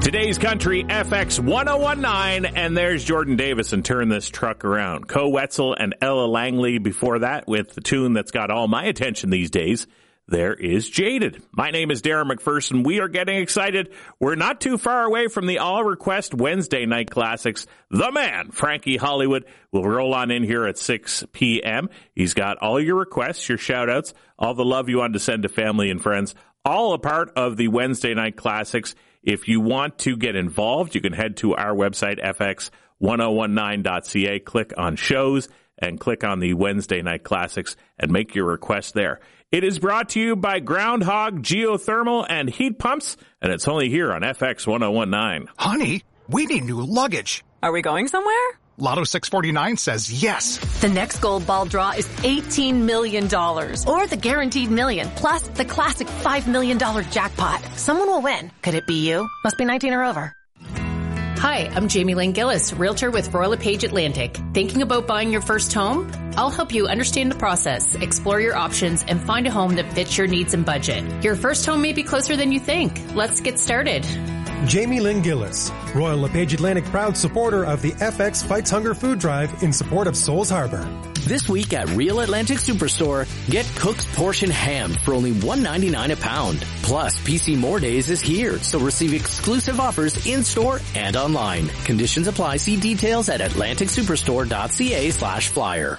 Today's Country FX 1019, and there's Jordan Davis and Turn This Truck Around. Co Wetzel and Ella Langley before that with the tune that's got all my attention these days. There is Jaded. My name is Darren McPherson. We are getting excited. We're not too far away from the All Request Wednesday Night Classics. The man, Frankie Hollywood, will roll on in here at 6 p.m. He's got all your requests, your shout-outs, all the love you want to send to family and friends, all a part of the Wednesday Night Classics. If you want to get involved, you can head to our website, fx1019.ca, click on shows, and click on the Wednesday Night Classics and make your request there. It is brought to you by Groundhog Geothermal and Heat Pumps, and it's only here on FX 1019. Honey, we need new luggage. Are we going somewhere? Lotto 649 says yes. The next gold ball draw is $18 million. Or the guaranteed million, plus the classic $5 million jackpot. Someone will win. Could it be you? Must be 19 or over. Hi, I'm Jamie Lynn Gillis, realtor with Royal LePage Atlantic. Thinking about buying your first home? I'll help you understand the process, explore your options, and find a home that fits your needs and budget. Your first home may be closer than you think. Let's get started. Jamie Lynn Gillis, Royal LePage Atlantic proud supporter of the FX Fights Hunger Food Drive in support of Souls Harbor. This week at Real Atlantic Superstore, get Cook's Portion Ham for only $1.99 a pound. Plus, PC More Days is here, so receive exclusive offers in-store and online. Conditions apply. See details at atlanticsuperstore.ca/flyer.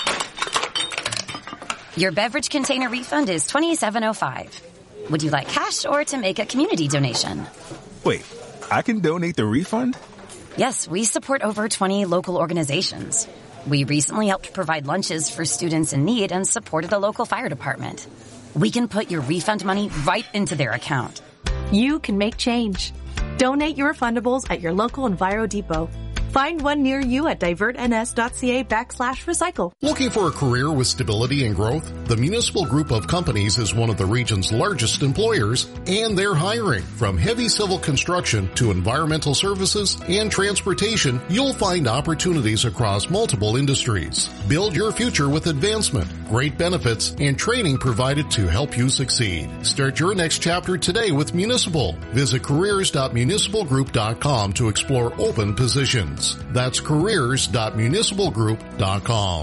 Your beverage container refund is $27.05. Would you like cash or to make a community donation? Wait, I can donate the refund? Yes, we support over 20 local organizations. We recently helped provide lunches for students in need and supported a local fire department. We can put your refund money right into their account. You can make change. Donate your refundables at your local Enviro Depot. Find one near you at divertns.ca/recycle. Looking for a career with stability and growth? The Municipal Group of Companies is one of the region's largest employers, and they're hiring. From heavy civil construction to environmental services and transportation, you'll find opportunities across multiple industries. Build your future with advancement, great benefits, and training provided to help you succeed. Start your next chapter today with Municipal. Visit careers.municipalgroup.com to explore open positions. That's careers.municipalgroup.com.